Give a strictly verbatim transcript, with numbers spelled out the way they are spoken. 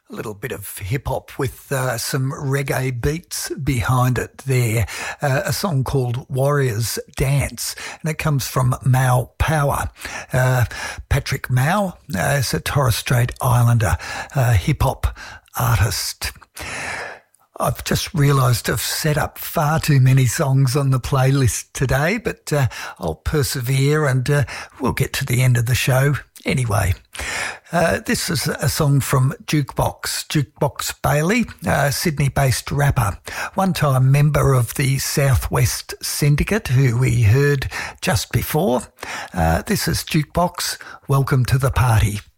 A little bit of hip-hop with uh, some reggae beats behind it there. Uh, a song called Warriors Dance, and it comes from Mau Power. Uh, Patrick Mau uh, is a Torres Strait Islander uh, hip-hop artist. I've just realised I've set up far too many songs on the playlist today, but uh, I'll persevere and uh, we'll get to the end of the show anyway. Uh, this is a song from Jukebox, Jukebox Bailey, a Sydney-based rapper, one-time member of the Southwest Syndicate, who we heard just before. Uh, this is Jukebox. Welcome to the party.